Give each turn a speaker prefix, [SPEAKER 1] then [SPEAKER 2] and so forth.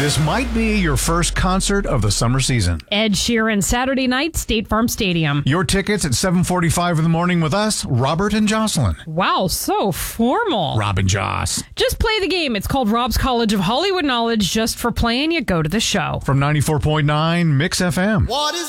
[SPEAKER 1] This might be your first concert of the summer season.
[SPEAKER 2] Ed Sheeran, Saturday night, State Farm Stadium.
[SPEAKER 1] Your tickets at 7:45 in the morning with us, Robert and Jocelyn.
[SPEAKER 2] Wow, so formal.
[SPEAKER 1] Rob and Joss.
[SPEAKER 2] Just play the game. It's called Rob's College of Hollywood Knowledge. Just for playing, you go to the show.
[SPEAKER 1] From 94.9 Mix FM.
[SPEAKER 3] What is